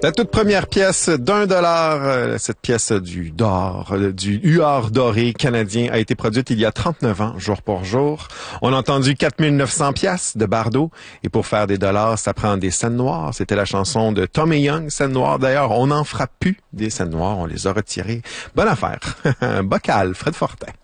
La toute première pièce d'$1, cette pièce du huard doré canadien a été produite il y a 39 ans, jour pour jour. On a entendu 4900 pièces de Bardot. Et pour faire des dollars, ça prend des scènes noires. C'était la chanson de Tommy Young, scènes noires. D'ailleurs, on n'en fera plus des scènes noires. On les a retirées. Bonne affaire. Bocal, Fred Fortin.